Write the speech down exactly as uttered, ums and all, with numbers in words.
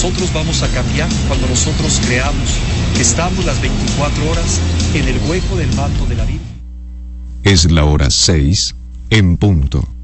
nosotros vamos a cambiar cuando nosotros creamos que estamos las veinticuatro horas en el hueco del manto de la Virgen. Es la hora seis en punto.